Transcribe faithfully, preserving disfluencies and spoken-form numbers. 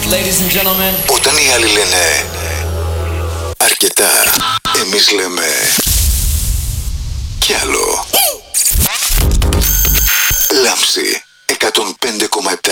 Ladies and gentlemen. Όταν οι άλλοι λένε αρκετά, εμείς λέμε κι άλλο. Λάμψη εκατόν πέντε κόμμα επτά.